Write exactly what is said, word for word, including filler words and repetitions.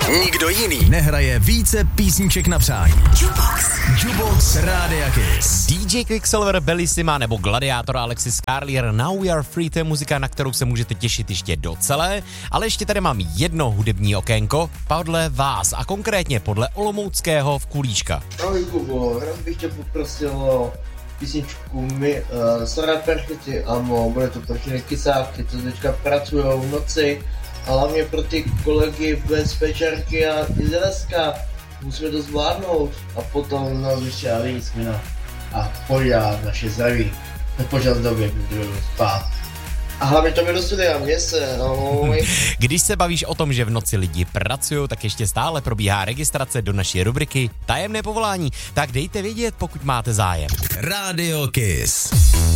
Nikdo jiný nehraje více písniček na přání. Jukebox. Jukebox Rádia Kiss. dý džej Quicksilver, Bellissima nebo Gladiator Alexis Carlier, Now We Are Free, to je muzika, na kterou se můžete těšit ještě docelé, ale ještě tady mám jedno hudební okénko podle vás a konkrétně podle Olomouckého v Kulíška. Ahoj Kubo, rád bych tě poprosil o písničku mi, uh, Staré perchity, ano, bude to pro všechny kysáky, co teďka pracujou v noci, a hlavně pro ty kolegy bez pečarky a i z Leska. Musíme to zvládnout a potom nás ještě Alísmina a pořád naše zdraví. Nepočas době, kdy budu spát. A hlavně to mi do studia, mě se, ahoj. Když se bavíš o tom, že v noci lidi pracují, tak ještě stále probíhá registrace do naší rubriky Tajemné povolání. Tak dejte vědět, pokud máte zájem. Radio Kiss.